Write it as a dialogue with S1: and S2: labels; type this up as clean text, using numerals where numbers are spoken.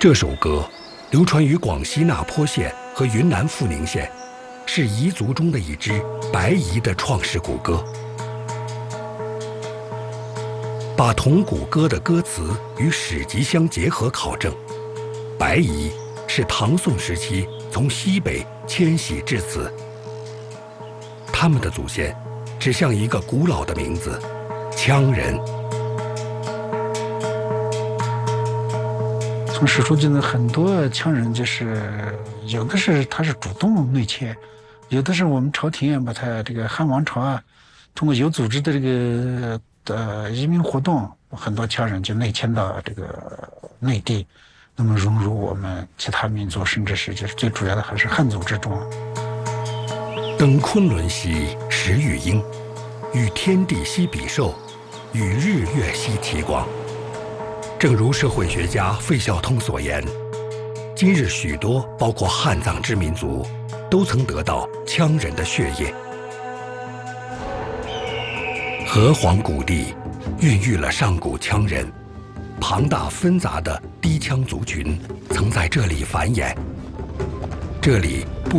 S1: 这首歌流传于广西那坡县和云南富宁县，是彝族中的一支白彝的创世古歌。把铜鼓歌的歌词与史籍相结合考证，白彝是唐宋时期从西北迁徙至此。他们的祖先指向一个古老的名字——羌人。
S2: 从史书记载，很多羌人就是有的是他是主动内迁，有的是我们朝廷把他这个汉王朝啊，通过有组织的这个移民活动，很多羌人就内迁到这个内地，那么融入我们其他民族，甚至是就是最主要的还是汉族之中。
S1: 登昆仑兮食玉英，与天地兮比寿，与日月兮齐光。正如社会学家费孝通所言，今日许多包括汉藏之民族，都曾得到羌人的血液。河湟谷地孕育了上古羌人，庞大纷杂的低羌族群曾在这里繁衍。这里不